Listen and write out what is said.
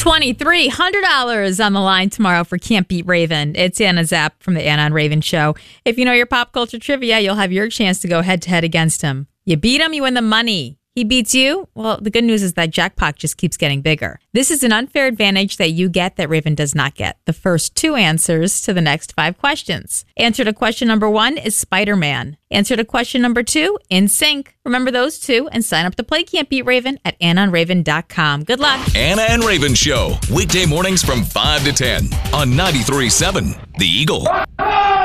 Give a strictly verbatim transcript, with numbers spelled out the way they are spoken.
twenty-three hundred dollars on the line tomorrow for Can't Beat Raven. It's Anna Zapp from the Anna and Raven Show. If you know your pop culture trivia, you'll have your chance to go head-to-head against him. You beat him, you win the money. He beats you? Well, the good news is that jackpot just keeps getting bigger. This is an unfair advantage that you get that Raven does not get. The first two answers to the next five questions. Answer to question number one is Spider-Man. Answer to question number two, N Sync. Remember those two and sign up to play Can't Beat Raven at anna and raven dot com. Good luck. Anna and Raven Show, weekday mornings from five to ten on ninety-three point seven The Eagle.